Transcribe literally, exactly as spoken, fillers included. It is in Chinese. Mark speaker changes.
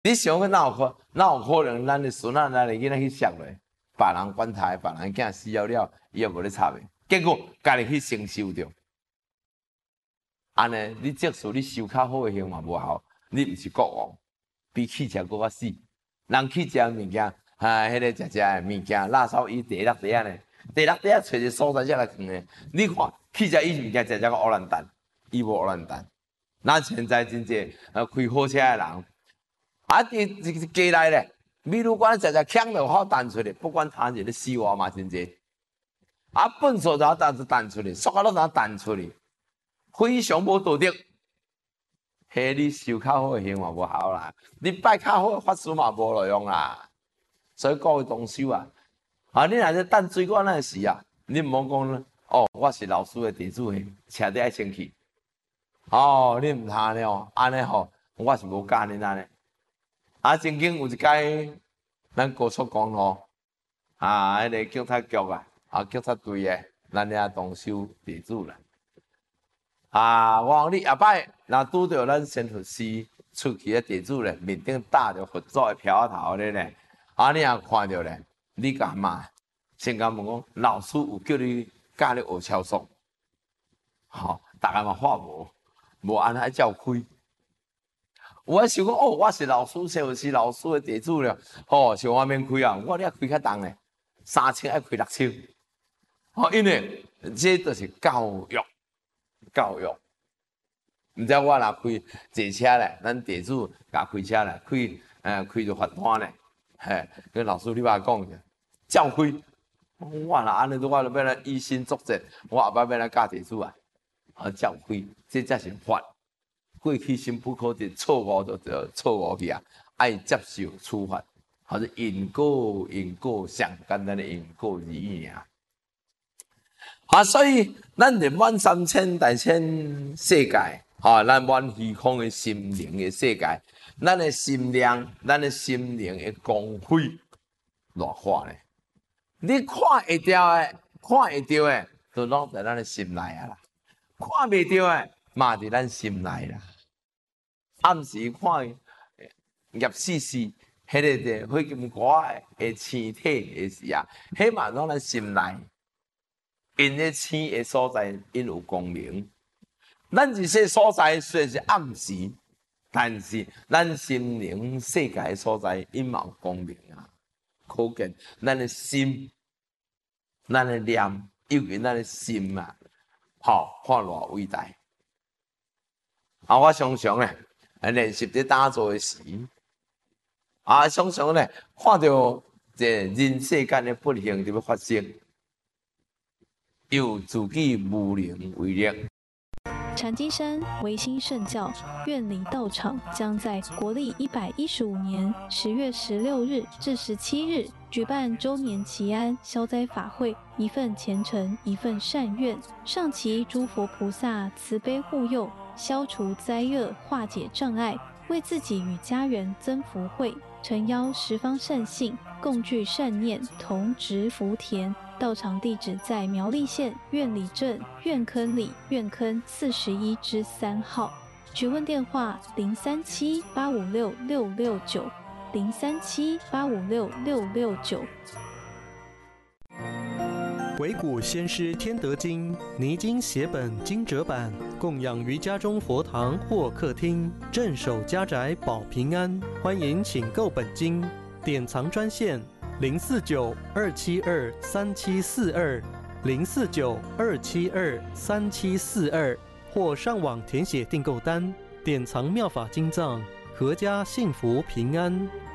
Speaker 1: 你想个哪有可哪有可能咱的孙仔咱的囡仔去摔落，别人管他，别人囝死了了，伊也无咧插的，结果家己去承受着。安尼，你即使你收较好的行嘛无效，你毋是国王，比汽车搁较死。人去食物件，啊，迄、那个食食的物件，垃圾伊第六地啊呢，第六地啊找一个所在才来放的。你看汽车伊物件食食个乌兰蛋，伊无乌兰蛋。咱现在真济呃开好车的人，啊，伫街内咧，美女馆食食抢就好弹出来，不管他人咧死活嘛真济。啊，粪扫就弹就弹出来，塑胶都怎弹出来，非常无道德。嘿，你修较好的行嘛无效啦，你拜较好的法师嘛无路用啦。所以各位同修啊，啊，你若是等水管那时啊，你毋好讲哦，我是老师的弟子诶，车底爱先去。哦，你毋通了，安尼吼，我是无教恁安尼。啊，曾经有一届，咱高速公路啊，迄、那个警察局啊，啊，警察队诶，咱遐同修弟子啦。啊，我讲你下摆若拄着咱新佛师出去诶弟子咧，面顶搭着佛祖诶飘头咧咧，啊，你若看着咧，你干嘛？先甲问讲，老师有叫你教你学超速？吼、哦，大家嘛话无，无安尼照开。我想讲，哦，我是老师，新佛师老师诶弟子了，吼、哦，想我免开啊，我你啊开较重咧，三千爱开六千，吼、哦，因为这就是教育。教育，毋知我若开坐车咧，咱弟子甲开车咧，开呃开着罚单咧，嘿，跟老师你爸讲者，照开，我若安尼，我就要来以身作则，我后摆要来教弟子啊，啊照开，这才是法。过去心不可得，错误就就错误去啊，爱接受处罚，或者因果因果上简单的因果而已啊。啊，所以咱人满三千大千世界，啊，咱满虚空的心灵的世界，咱的心量，咱的心灵的光辉，偌化咧？你看会着的，看会着的，都拢在咱的心内啊啦；看袂着的，嘛伫咱心内啦。暗时看叶丝丝，迄个的火金瓜的青体的时啊，迄嘛拢咱心内。因咧生的所在，因有光明。咱这些所在虽然是暗时，但是咱心灵世界的所在，因嘛有光明啊。可见咱的心，咱的念，尤其咱的心啊，吼、哦，看偌伟大。啊，我常常咧，练习伫打坐的时，啊，常常咧看到这人世间的不幸就要发生。有自己无能为力。
Speaker 2: 禅机山维新圣教院里道场将在国历一百一十五年十月十六日至十七日举办周年祈安消灾法会，一份虔诚，一份善愿，上祈诸佛菩萨慈悲护佑，消除灾厄，化解障碍，为自己与家人增福慧，诚邀十方善信共聚善念，同植福田。道场地址在苗栗县苑里镇苑坑里苑坑四十一之三号。询问电话：零三七八五六六六九，零三七八五六六六九。
Speaker 3: 维古先师天德经泥经写本经折版，供养于家中佛堂或客厅，镇守家宅保平安。欢迎请购本经，典藏专线。零四九二七二三七四二，零四九二七二三七四二，或上网填写订购单，典藏妙法经藏，阖家幸福平安。